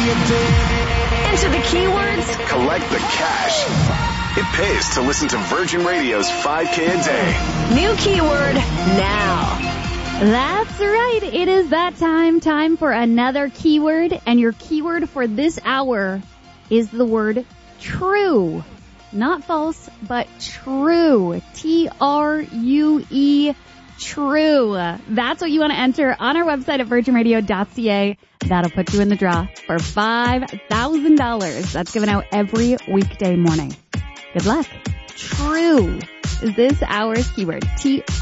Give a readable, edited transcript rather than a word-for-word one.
Enter the keywords. Collect the cash. It pays to listen to Virgin Radio's 5K a day. New keyword now. That's right. It is that time for another keyword. And your keyword for this hour is the word true. Not false, but true. True. True. That's what you want to enter on our website at virginradio.ca. That'll put you in the draw for $5,000. That's given out every weekday morning. Good luck. True is this hour's keyword. True.